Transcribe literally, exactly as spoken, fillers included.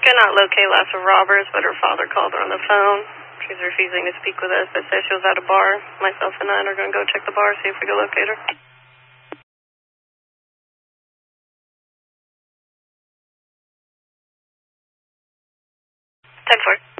cannot locate Lassa Roberts, but her father called her on the phone. She's refusing to speak with us, but says she was at a bar. Myself and I are going to go check the bar, see if we can locate her. ten four.